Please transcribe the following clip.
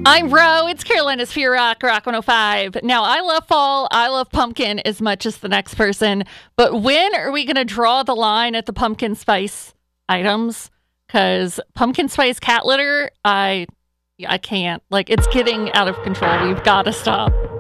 I'm Ro. It's Carolina's Fear Rock 105. Now, I love fall. I love pumpkin as much as the next person. But when are we going to draw the line at the pumpkin spice items? Because pumpkin spice cat litter, I can't. Like, it's getting out of control. We've got to stop.